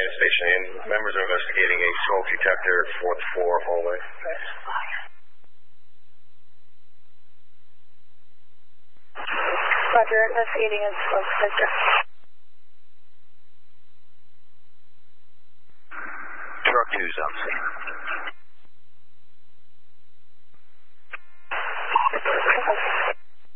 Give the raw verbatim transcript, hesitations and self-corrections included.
United Station Inn. Members are investigating a smoke detector at fourth floor hallway. Roger, investigating a smoke detector. Truck two's on scene.